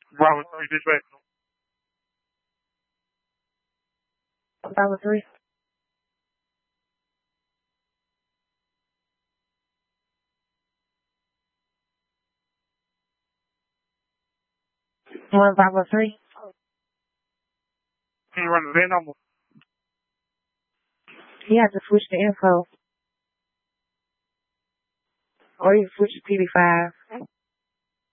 Bravo 3, dispatch. Bravo 3. One Bravo 3. Can you run the VIN number? You have to switch the info. Or you switch to PD5.